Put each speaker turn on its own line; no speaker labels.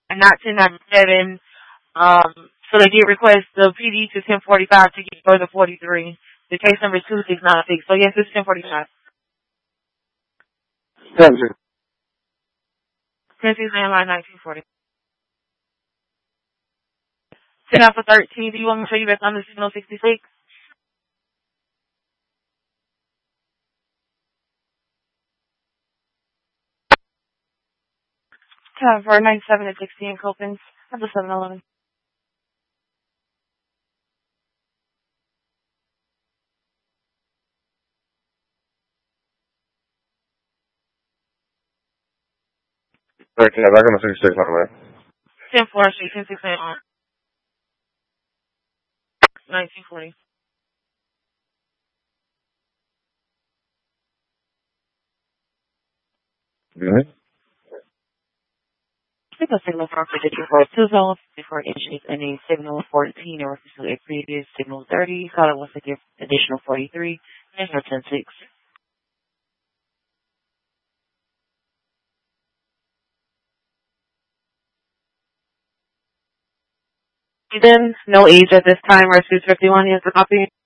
and not 1097. So they did request the PD to 1045 to get further 43. The case number is 2696. So yes, it's 1045.
Thank you.
Tennessee's landline 1940. 10 out for 13. Do you want me to show you back on the signal 66? For 97 at 16 Copens at the 7-Eleven.
Back on the 66 number.
10 Florida Street, 1068 on 1940.
Mm-hmm.
Signal for digital for 2 zones before issues any signal 14 or a previous signal 30. Caller wants to give additional 43. And for 10-6.
Then, no age at this time, or 51 is the copy.